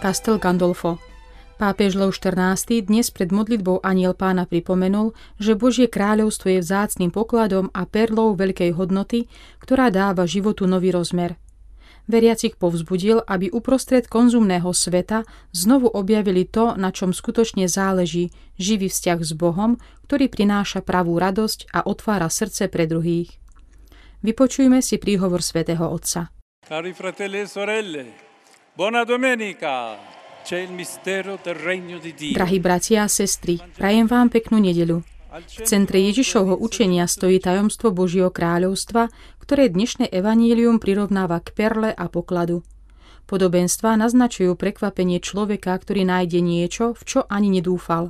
Castel Gandolfo. Pápež Lev XIV dnes pred modlitbou Anjel Pána pripomenul, že Božie kráľovstvo je vzácnym pokladom a perlou veľkej hodnoty, ktorá dáva životu nový rozmer. Veriacich povzbudil, aby uprostred konzumného sveta znovu objavili to, na čom skutočne záleží, živý vzťah s Bohom, ktorý prináša pravú radosť a otvára srdce pre druhých. Vypočujme si príhovor svätého Otca. Cari fratelli e sorelle, buona domenica! C'è il mistero del regno di Dio. Drahí bratia a sestry, prajem vám peknú nedeľu. V centre Ježišovho učenia stojí tajomstvo Božieho kráľovstva, ktoré dnešné evanílium prirovnáva k perle a pokladu. Podobenstvá naznačujú prekvapenie človeka, ktorý nájde niečo, v čo ani nedúfal.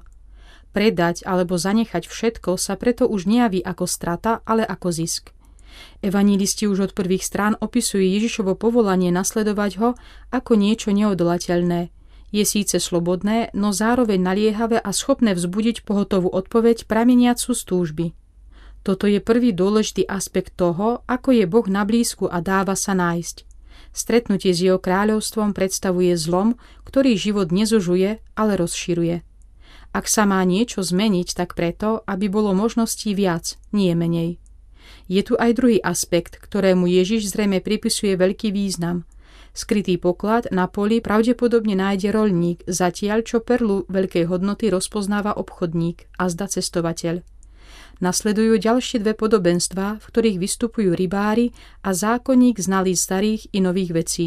Predať alebo zanechať všetko sa preto už nejaví ako strata, ale ako zisk. Evanílisti už od prvých strán opisujú Ježišovo povolanie nasledovať ho ako niečo neodolateľné. Je síce slobodné, no zároveň naliehavé a schopné vzbudiť pohotovú odpoveď prameniacu z túžby. Toto je prvý dôležitý aspekt toho, ako je Boh na blízku a dáva sa nájsť. Stretnutie s jeho kráľovstvom predstavuje zlom, ktorý život nezužuje, ale rozširuje. Ak sa má niečo zmeniť, tak preto, aby bolo možností viac, nie menej. Je tu aj druhý aspekt, ktorému Ježiš zrejme pripisuje veľký význam. Skrytý poklad na poli pravdepodobne nájde roľník, zatiaľ čo perlu veľkej hodnoty rozpoznáva obchodník a zda cestovateľ. Nasledujú ďalšie dve podobenstvá, v ktorých vystupujú rybári a zákonník znalý starých i nových vecí.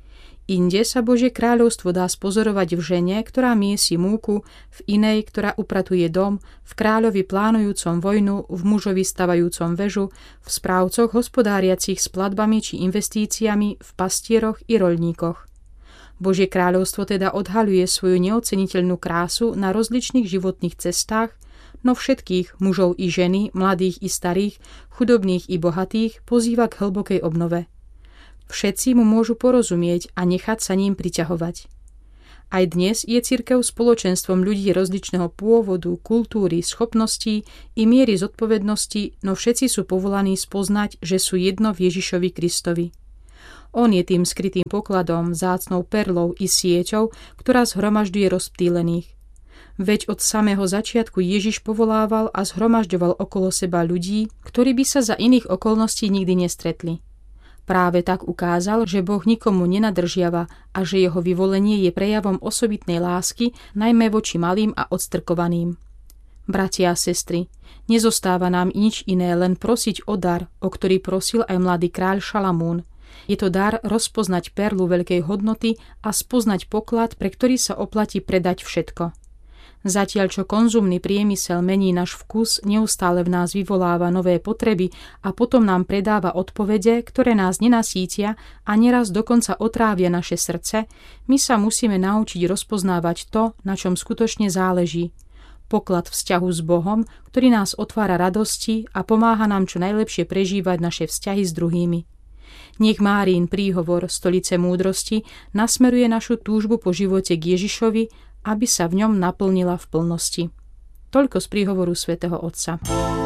Inde sa Božie kráľovstvo dá spozorovať v žene, ktorá miesi múku, v inej, ktorá upratuje dom, v kráľovi plánujúcom vojnu, v mužovi stavajúcom väžu, v správcoch hospodáriacich s platbami či investíciami, v pastieroch i roľníkoch. Božie kráľovstvo teda odhaľuje svoju neoceniteľnú krásu na rozličných životných cestách, no všetkých mužov i ženy, mladých i starých, chudobných i bohatých pozýva k hlbokej obnove. Všetci mu môžu porozumieť a nechať sa ním priťahovať. Aj dnes je cirkev spoločenstvom ľudí rozličného pôvodu, kultúry, schopností i miery zodpovednosti, no všetci sú povolaní spoznať, že sú jedno v Ježišovi Kristovi. On je tým skrytým pokladom, vzácnou perlou i sieťou, ktorá zhromažďuje rozptýlených. Veď od samého začiatku Ježiš povolával a zhromažďoval okolo seba ľudí, ktorí by sa za iných okolností nikdy nestretli. Práve tak ukázal, že Boh nikomu nenadržiava a že jeho vyvolenie je prejavom osobitnej lásky, najmä voči malým a odstrkovaným. Bratia a sestry, nezostáva nám nič iné, len prosiť o dar, o ktorý prosil aj mladý kráľ Šalamún. Je to dar rozpoznať perlu veľkej hodnoty a spoznať poklad, pre ktorý sa oplatí predať všetko. Zatiaľ, čo konzumný priemysel mení náš vkus, neustále v nás vyvoláva nové potreby a potom nám predáva odpovede, ktoré nás nenasítia a neraz dokonca otrávia naše srdce, my sa musíme naučiť rozpoznávať to, na čom skutočne záleží. Poklad vzťahu s Bohom, ktorý nás otvára radosti a pomáha nám čo najlepšie prežívať naše vzťahy s druhými. Nech Máriin príhovor Stolice múdrosti nasmeruje našu túžbu po živote k Ježišovi, aby sa v ňom naplnila v plnosti. Toľko z príhovoru svätého Otca.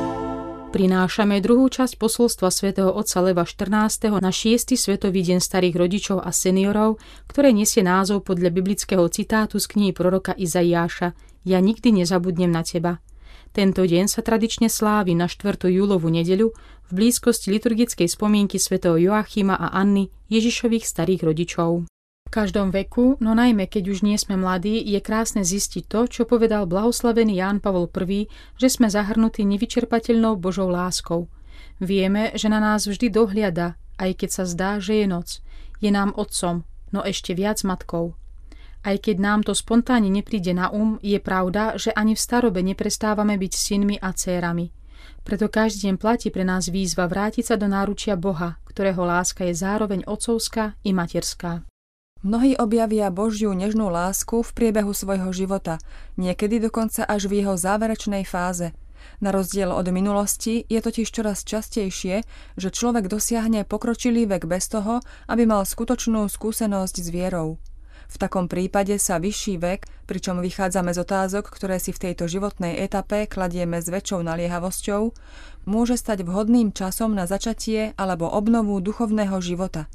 Prinášame druhú časť posolstva svätého Otca Leva XIV. Na 6. svetový deň starých rodičov a seniorov, ktoré nesie názov podľa biblického citátu z knihy proroka Izaiáša Ja nikdy nezabudnem na teba. Tento deň sa tradične slávi na 4. júlovú nedeľu v blízkosti liturgickej spomienky svätého Joachima a Anny, Ježišových starých rodičov. V každom veku, no najmä keď už nie sme mladí, je krásne zistiť to, čo povedal blahoslavený Ján Pavol I, že sme zahrnutí nevyčerpateľnou Božou láskou. Vieme, že na nás vždy dohliada, aj keď sa zdá, že je noc. Je nám otcom, no ešte viac matkou. Aj keď nám to spontánne nepríde na je pravda, že ani v starobe neprestávame byť synmi a dcérami. Preto každý deň platí pre nás výzva vrátiť sa do náručia Boha, ktorého láska je zároveň otcovská i materská. Mnohí objavia Božiu nežnú lásku v priebehu svojho života, niekedy dokonca až v jeho záverečnej fáze. Na rozdiel od minulosti je totiž čoraz častejšie, že človek dosiahne pokročilý vek bez toho, aby mal skutočnú skúsenosť s vierou. V takom prípade sa vyšší vek, pričom vychádzame z otázok, ktoré si v tejto životnej etape kladieme s väčšou naliehavosťou, môže stať vhodným časom na začatie alebo obnovu duchovného života.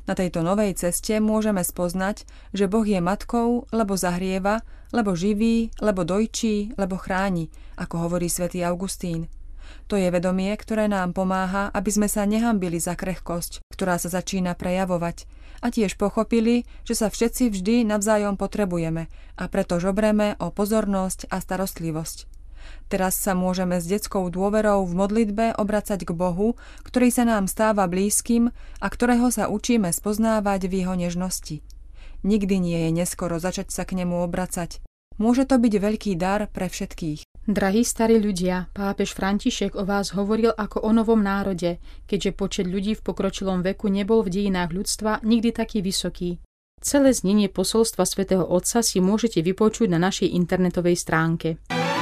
Na tejto novej ceste môžeme spoznať, že Boh je matkou, lebo zahrieva, lebo živí, lebo dojčí, lebo chráni, ako hovorí svätý Augustín. To je vedomie, ktoré nám pomáha, aby sme sa nehanbili za krehkosť, ktorá sa začína prejavovať, a tiež pochopili, že sa všetci vždy navzájom potrebujeme a preto žobreme o pozornosť a starostlivosť. Teraz sa môžeme s detskou dôverou v modlitbe obracať k Bohu, ktorý sa nám stáva blízkym a ktorého sa učíme spoznávať v jeho nežnosti. Nikdy nie je neskoro začať sa k nemu obracať. Môže to byť veľký dar pre všetkých. Drahí starí ľudia, pápež František o vás hovoril ako o novom národe, keďže počet ľudí v pokročilom veku nebol v dejinách ľudstva nikdy taký vysoký. Celé znenie posolstva svätého Otca si môžete vypočuť na našej internetovej stránke.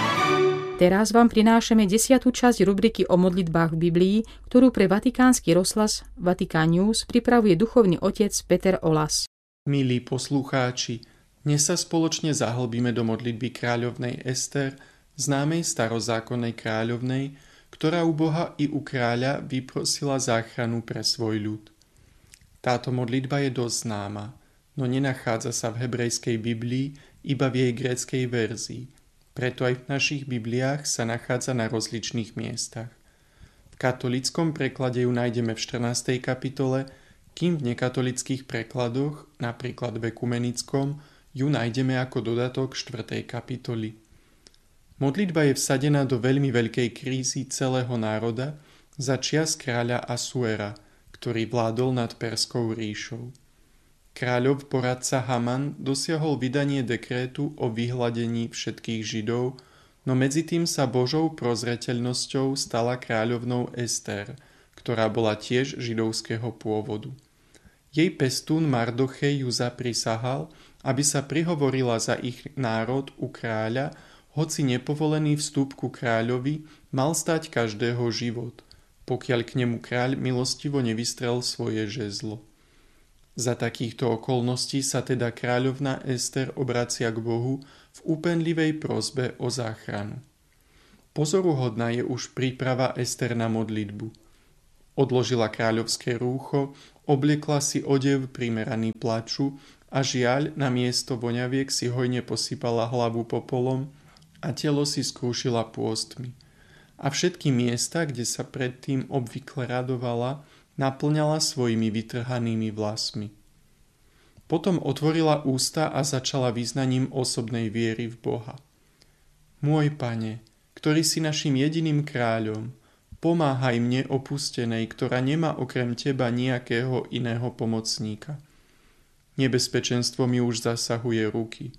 Teraz vám prinášame 10. časť rubriky o modlitbách v Biblii, ktorú pre vatikánsky rozhlas Vatican News pripravuje duchovný otec Peter Olas. Milí poslucháči, dnes sa spoločne zahlbíme do modlitby kráľovnej Ester, známej starozákonnej kráľovnej, ktorá u Boha i u kráľa vyprosila záchranu pre svoj ľud. Táto modlitba je dosť známa, no nenachádza sa v hebrejskej Biblii, iba v jej gréckej verzii. Preto aj v našich Bibliách sa nachádza na rozličných miestach. V katolíckom preklade ju nájdeme v 14. kapitole, kým v nekatolických prekladoch, napríklad v ekumenickom, ju nájdeme ako dodatok 4. kapitoly. Modlitba je vsadená do veľmi veľkej krízy celého národa za čias kráľa Asuera, ktorý vládol nad Perskou ríšou. Kráľov poradca Haman dosiahol vydanie dekrétu o vyhladení všetkých Židov, no medzi tým sa Božou prozreteľnosťou stala kráľovnou Ester, ktorá bola tiež židovského pôvodu. Jej pestún Mardochej ju zaprisahal, aby sa prihovorila za ich národ u kráľa, hoci nepovolený vstup ku kráľovi mal stať každého život, pokiaľ k nemu kráľ milostivo nevystrel svoje žezlo. Za takýchto okolností sa teda kráľovná Ester obracia k Bohu v úpenlivej prosbe o záchranu. Pozoruhodná je už príprava Ester na modlitbu. Odložila kráľovské rúcho, obliekla si odev primeraný plaču a žiaľ na miesto voňaviek si hojne posypala hlavu popolom a telo si skrúšila pôstmi. A všetky miesta, kde sa predtým obvykle radovala, naplňala svojimi vytrhanými vlasmi. Potom otvorila ústa a začala vyznaním osobnej viery v Boha. Môj Pane, ktorý si našim jediným kráľom, pomáhaj mne opustenej, ktorá nemá okrem Teba nejakého iného pomocníka. Nebezpečenstvo mi už zasahuje ruky.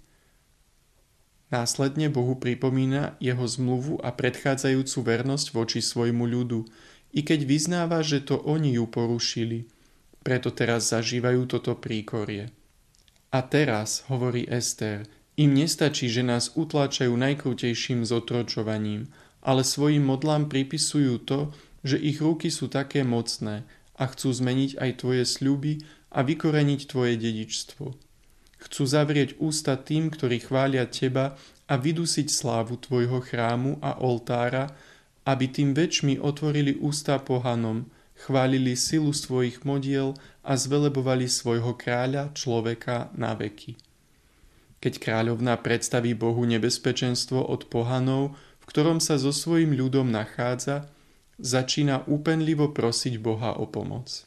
Následne Bohu pripomína jeho zmluvu a predchádzajúcu vernosť voči svojmu ľudu, i keď vyznáva, že to oni ju porušili. Preto teraz zažívajú toto príkorie. A teraz, hovorí Ester, im nestačí, že nás utláčajú najkrutejším zotročovaním, ale svojim modlám pripisujú to, že ich ruky sú také mocné a chcú zmeniť aj tvoje sľuby a vykoreniť tvoje dedičstvo. Chcú zavrieť ústa tým, ktorí chvália teba a vydusiť slávu tvojho chrámu a oltára, aby tým väčšmi otvorili ústa pohanom, chválili silu svojich modiel a zvelebovali svojho kráľa, človeka na veky. Keď kráľovná predstaví Bohu nebezpečenstvo od pohanov, v ktorom sa so svojím ľudom nachádza, začína úpenlivo prosiť Boha o pomoc.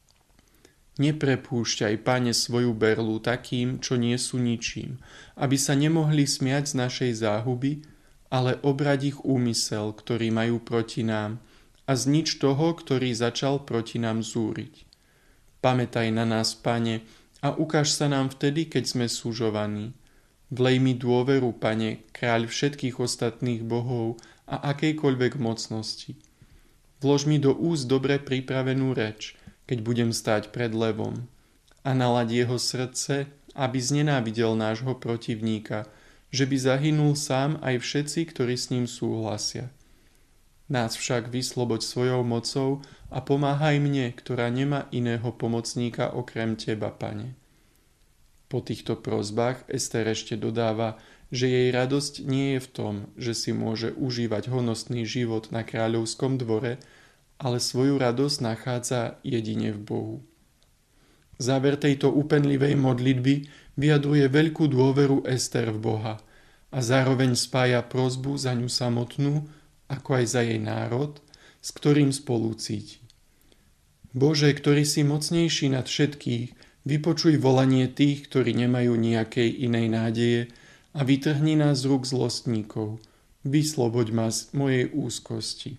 Neprepúšťaj, Pane, svoju berlu takým, čo nie sú ničím, aby sa nemohli smiať z našej záhuby, ale obrať ich úmysel, ktorý majú proti nám, a znič toho, ktorý začal proti nám zúriť. Pamätaj na nás, Pane, a ukáž sa nám vtedy, keď sme súžovaní. Vlej mi dôveru, Pane, kráľ všetkých ostatných bohov a akejkoľvek mocnosti. Vlož mi do úst dobre pripravenú reč, keď budem stáť pred levom, a nalaď jeho srdce, aby znenávidel nášho protivníka, že by zahynul sám aj všetci, ktorí s ním súhlasia. Nás však vysloboď svojou mocou a pomáhaj mne, ktorá nemá iného pomocníka okrem Teba, Pane. Po týchto prosbách Ester ešte dodáva, že jej radosť nie je v tom, že si môže užívať honosný život na kráľovskom dvore, ale svoju radosť nachádza jedine v Bohu. Záver tejto úpenlivej modlitby vyjadruje veľkú dôveru Ester v Boha a zároveň spája prosbu za ňu samotnú, ako aj za jej národ, s ktorým spolu cíti. Bože, ktorý si mocnejší nad všetkých, vypočuj volanie tých, ktorí nemajú nejakej inej nádeje a vytrhni nás z rúk zlostníkov. Vysloboď ma z mojej úzkosti.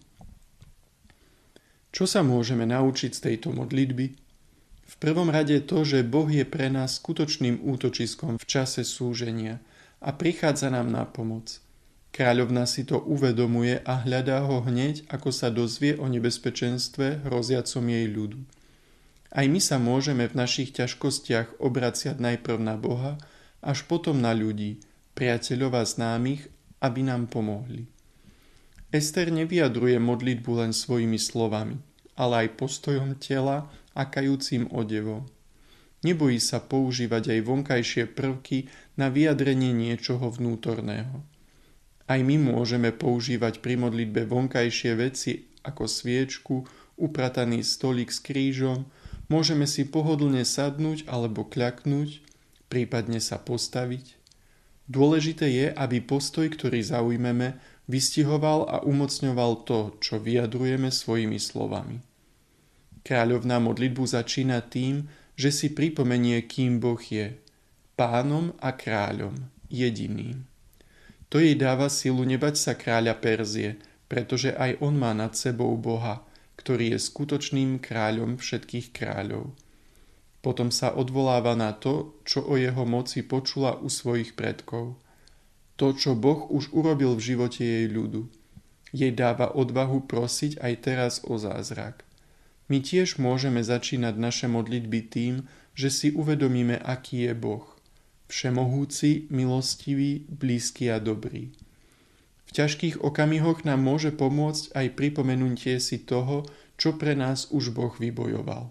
Čo sa môžeme naučiť z tejto modlitby? V prvom rade to, že Boh je pre nás skutočným útočiskom v čase súženia a prichádza nám na pomoc. Kráľovna si to uvedomuje a hľadá ho hneď, ako sa dozvie o nebezpečenstve hroziacom jej ľudu. Aj my sa môžeme v našich ťažkostiach obraciať najprv na Boha, až potom na ľudí, priateľov a známych, aby nám pomohli. Ester nevyjadruje modlitbu len svojimi slovami, ale aj postojom tela a kajúcim odevom. Nebojí sa používať aj vonkajšie prvky na vyjadrenie niečoho vnútorného. Aj my môžeme používať pri modlitbe vonkajšie veci ako sviečku, uprataný stolík s krížom, môžeme si pohodlne sadnúť alebo kľaknúť, prípadne sa postaviť. Dôležité je, aby postoj, ktorý zaujmeme, vystihoval a umocňoval to, čo vyjadrujeme svojimi slovami. Kráľovná modlitbu začína tým, že si pripomenie, kým Boh je, pánom a kráľom, jediným. To jej dáva silu nebať sa kráľa Perzie, pretože aj on má nad sebou Boha, ktorý je skutočným kráľom všetkých kráľov. Potom sa odvoláva na to, čo o jeho moci počula u svojich predkov. To, čo Boh už urobil v živote jej ľudu. Jej dáva odvahu prosiť aj teraz o zázrak. My tiež môžeme začínať naše modlitby tým, že si uvedomíme, aký je Boh. Všemohúci, milostivý, blízky a dobrý. V ťažkých okamihoch nám môže pomôcť aj pripomenutie si toho, čo pre nás už Boh vybojoval.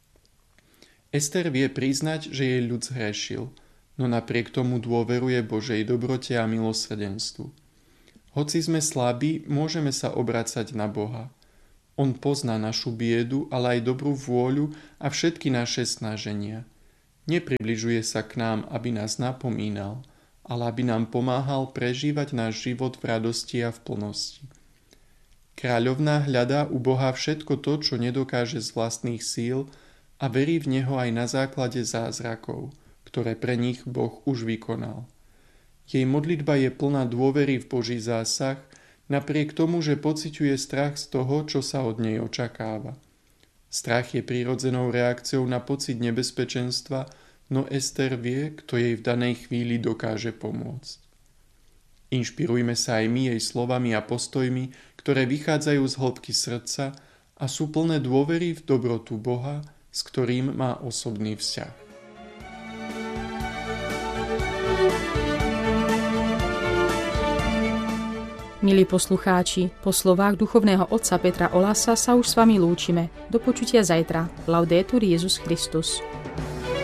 Ester vie priznať, že jej ľud zhrešil, no napriek tomu dôveruje Božej dobrote a milosrdenstvu. Hoci sme slabí, môžeme sa obracať na Boha. On pozná našu biedu, ale aj dobrú vôľu a všetky naše snaženia. Nepribližuje sa k nám, aby nás napomínal, ale aby nám pomáhal prežívať náš život v radosti a v plnosti. Kráľovná hľadá u Boha všetko to, čo nedokáže z vlastných síl, a verí v Neho aj na základe zázrakov, ktoré pre nich Boh už vykonal. Jej modlitba je plná dôvery v Boží zásah, napriek tomu, že pociťuje strach z toho, čo sa od nej očakáva. Strach je prirodzenou reakciou na pocit nebezpečenstva, no Ester vie, kto jej v danej chvíli dokáže pomôcť. Inšpirujme sa aj my jej slovami a postojmi, ktoré vychádzajú z hĺbky srdca a sú plné dôvery v dobrotu Boha, s ktorým má osobný vzťah. Milí poslucháči, po slovách duchovného otca Petra Olasa sa už s vami lúčime. Do počutia zajtra. Laudetur Jesus Christus.